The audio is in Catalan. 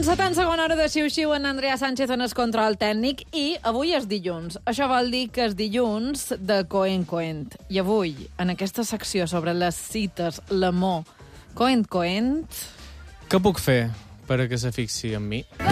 Comença tan segona hora de xiu-xiu en Andrea Sánchez en el control tècnic i avui és dilluns. Això vol dir que és dilluns de Coent. I avui, en aquesta secció sobre les cites, l'amor, Coent... Què puc fer per a que se fixi en mi?